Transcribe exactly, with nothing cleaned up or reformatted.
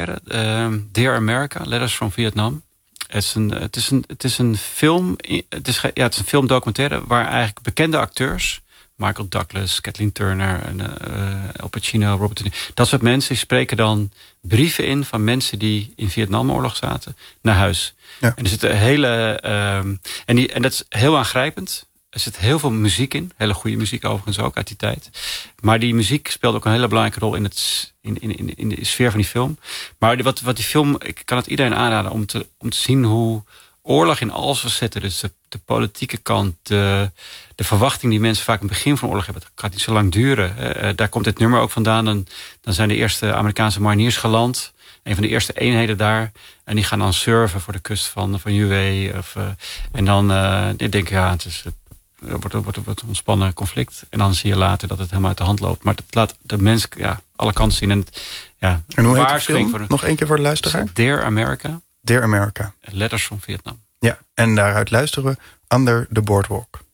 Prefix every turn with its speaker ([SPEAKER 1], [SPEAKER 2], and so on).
[SPEAKER 1] documentaire. Uh, Dear America, Letters from Vietnam. Het is een, het is een, het is een film. Het is, ja, het is een filmdocumentaire waar eigenlijk bekende acteurs, Michael Douglas, Kathleen Turner, en, uh, Al Pacino, Robert De Niro, dat soort mensen die spreken dan brieven in van mensen die in Vietnamoorlog zaten naar huis. Ja. En er zit een hele uh, en, die, en dat is heel aangrijpend. Er zit heel veel muziek in. Hele goede muziek overigens ook uit die tijd. Maar die muziek speelt ook een hele belangrijke rol in, het, in, in, in de sfeer van die film. Maar wat, wat die film, ik kan het iedereen aanraden om te, om te zien hoe oorlog in al zijn facetten, dus de, de politieke kant, de, de verwachting die mensen vaak in het begin van de oorlog hebben, het gaat niet zo lang duren. Uh, daar komt dit nummer ook vandaan. En dan zijn de eerste Amerikaanse mariniers geland. Een van de eerste eenheden daar. En die gaan dan surfen voor de kust van, van U W. Of, uh, en dan uh, denk ik, ja, het is... Er wordt, wordt, wordt een ontspannen conflict. En dan zie je later dat het helemaal uit de hand loopt. Maar het laat de mens ja, alle kanten zien. En, het, ja,
[SPEAKER 2] en hoe heet de film? Voor de, Nog één keer voor de luisteraar.
[SPEAKER 1] Dear America.
[SPEAKER 2] Dear America.
[SPEAKER 1] Letters from Vietnam.
[SPEAKER 2] Ja, en daaruit luisteren we Under the Boardwalk.